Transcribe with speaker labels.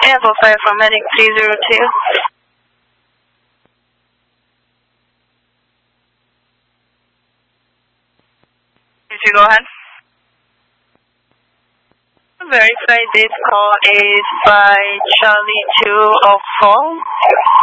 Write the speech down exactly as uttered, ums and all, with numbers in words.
Speaker 1: Amplify from Medic three zero two. Did you go ahead? Verify this call is by Charlie two of four.